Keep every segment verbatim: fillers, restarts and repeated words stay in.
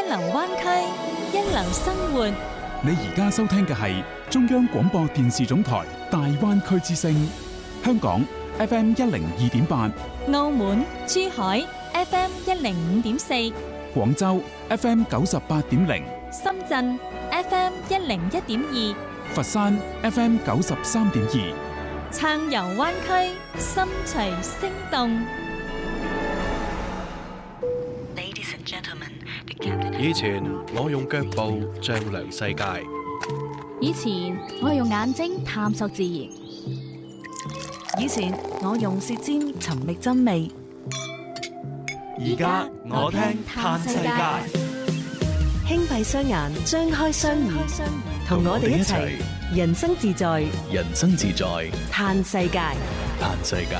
流灣區，一流生活。 你而家收聽嘅係中央廣播電視總台大灣區之聲，香港 F M 一零二點八， 澳門、珠海 F M 一零五點四， 廣州 F M 九十八點零， 深圳 F M 一零一點二， 佛山 F M 九十三點二。 暢遊灣區，心隨聲動。 以前我用腳步丈量世界， 以前我用眼睛探索自然， 以前我用舌尖尋覓真味， 而家我聽嘆世界。 輕閉雙眼，張開雙耳，同我哋一齊人生自在， 人生自在嘆世界， 嘆世界。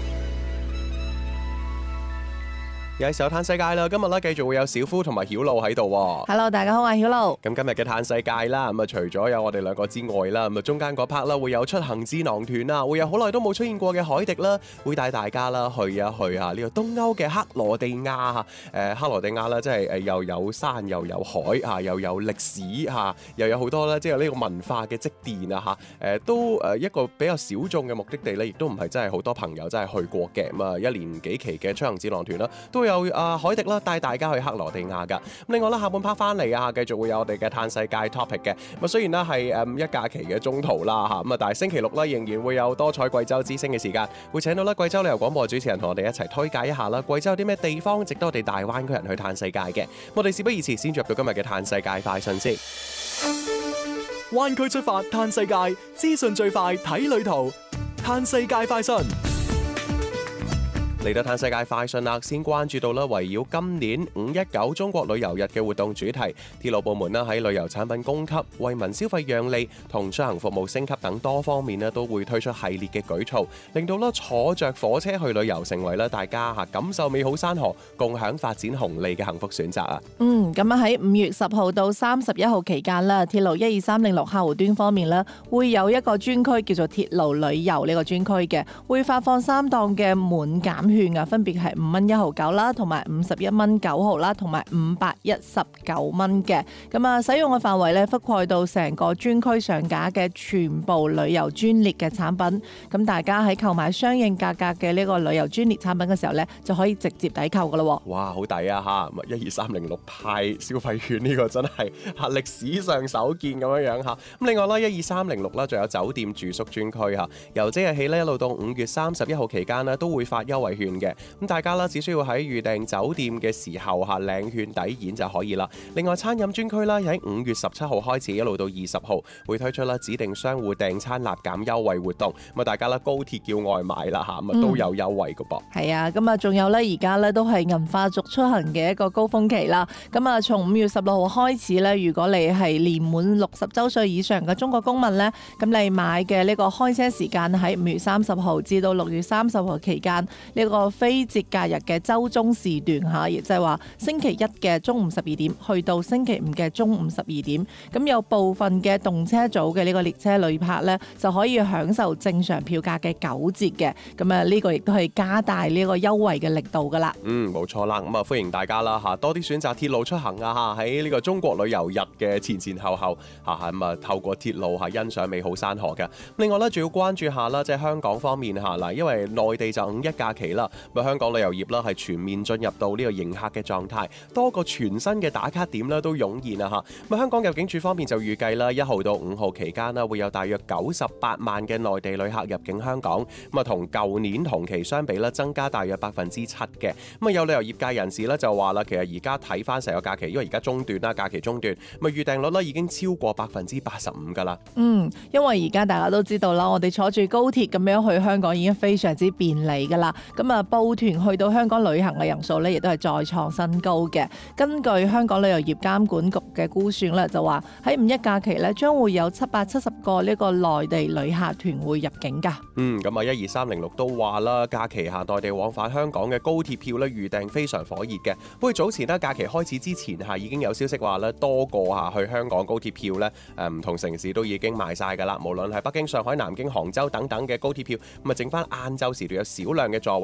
有時候嘆世界啦，今日咧繼續會有小夫同埋曉露喺度。 Hello， 大家好，我係曉露。 咁今日嘅嘆世界啦，咁啊除咗有我哋兩個之外啦，咁啊中間嗰 part 啦會有出行智囊團啦，會有好耐都冇出現過嘅海迪啦，會帶大家啦去一去啊呢個東歐嘅克羅地亞嚇。誒克羅地亞啦，即係誒又有山又有海嚇，又有歷史嚇，又有好多咧，即係呢個文化嘅積澱啊嚇。誒都誒一個比較小眾嘅目的地咧，亦都唔係真係好多朋友真係去過嘅。咁啊一年幾期嘅出行智囊團啦，都有啊海迪啦帶大家去克羅地亞噶。咁另外啦，下半 part 翻嚟啊，繼續會有我哋嘅嘆世界 topic 嘅。咁啊雖然咧係誒一假期嘅中途啦嚇，咁啊但係星期六咧仍然會有多彩貴州之聲嘅時間，會請到咧貴州旅遊廣播主持人同我哋一齊推介一下啦。貴州有啲咩地方值得我哋大灣區人去嘆世界嘅？我哋事不宜遲，先進入到今日嘅嘆世界快訊先。 灣區出發嘆世界，資訊最快睇旅途，嘆世界快訊。 嚟到嘆世界快訊啦，先關注到啦，圍繞今年五一九中國旅遊日嘅活動主題，鐵路部門啦喺旅遊產品供給、為民消費讓利同出行服務升級等多方面咧，都會推出系列嘅舉措，令到啦坐着火車去旅遊成為啦大家嚇感受美好山河、共享發展紅利嘅幸福選擇啊！ 嗯，咁啊喺五月十號到三十一號期間啦，鐵路一二三零六客戶端方面咧，會有一個專區叫做鐵路旅遊呢個專區嘅，會發放三檔嘅滿減券啊，分別係五蚊一毫九啦，同埋五十一蚊九毫啦，同埋五百一十九蚊嘅。咁啊，使用嘅範圍咧覆蓋到成個專區上架嘅全部旅遊專列嘅產品。咁大家喺購買相應價格嘅呢個旅遊專列產品嘅時候咧，就可以直接抵扣噶啦。 哇，好抵啊嚇！一二三零六派消費券呢個真係嚇歷史上首見咁樣樣嚇。咁另外咧，一二三零六啦，仲有酒店住宿專區嚇，由即日起咧一路到五月三十一號期間咧，都會發優惠券嘅。咁大家啦，只需要喺預訂酒店嘅時候嚇領券抵現就可以啦。另外餐飲專區啦，喺五月十七號開始一路到二十號會推出啦指定商戶訂餐立減優惠活動。咁啊，大家啦高鐵叫外賣啦嚇，咁啊都有優惠噶噃。 係啊，咁啊仲有咧，而家咧都係銀髮族出行嘅一個高峰期啦。咁啊，從五月十六號開始咧，如果你係年滿六十週歲以上嘅中國公民咧，咁你買嘅呢個開車時間喺五月三十號至到六月三十號期間呢個非節假日嘅週中時段嚇，亦即係話星期一嘅中午十二點去到星期五嘅中午十二點，咁有部分嘅動車組嘅呢個列車旅客呢，就可以享受正常票價嘅九折嘅。咁啊，呢個亦都係加大呢個優惠嘅力度噶啦。 嗯，冇錯啦。咁啊，歡迎大家啦嚇，多啲選擇鐵路出行啊嚇，喺呢個中國旅遊日嘅前前後後嚇，咁啊透過鐵路嚇欣賞美好山河嘅。另外呢，仲要關注下啦，即係香港方面嚇嗱，因為內地就五一假期啦，咁香港旅遊業啦係全面進入到呢個迎客嘅狀態，多個全新嘅打卡點啦都湧現啊嚇。咁香港入境處方面就預計啦，一號到五號期間啦會有大約九十八萬嘅內地旅客入境香港，咁啊同舊年同期相比啦增加大約百分之七嘅。咁啊有旅遊業界人士咧就話啦，其實而家睇翻成個假期，因為而家中段啦，假期中段，咁啊預訂率咧已經超過百分之八十五㗎啦。 嗯，因為而家大家都知道啦，我哋坐住高鐵咁樣去香港已經非常之便利㗎啦。咁啊報團去到香港旅行嘅人數咧，亦都係再創新高嘅。根據香港旅遊業監管局嘅估算咧，就話喺五一假期咧，將會有七百七十個呢個內地旅客團會入境㗎。 嗯，咁啊一二三零六都話啦，假期下內地往返香港嘅高鐵票咧預訂非常火熱嘅。不過早前咧假期開始之前嚇已經有消息話咧，多個嚇去香港高鐵票咧誒唔同城市都已經賣晒㗎啦。無論係北京、上海、南京、杭州等等嘅高鐵票，咁啊剩翻晏晝時段有少量嘅座位。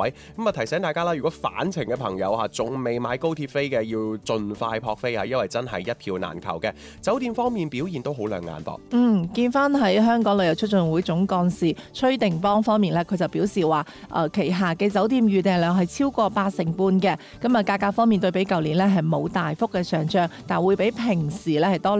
咪？咁啊提醒大家啦，如果返程嘅朋友嚇仲未買高鐵飛嘅，要盡快撲飛啊，因為真係一票難求嘅。酒店方面表現都好亮眼噃。 嗯，見翻喺香港旅遊促進會總幹事崔定邦方面咧，佢就表示話，誒、呃、旗下嘅酒店預訂量係超過八成半嘅，咁啊價格方面對比舊年咧係冇大幅嘅上漲，但會比平時咧係多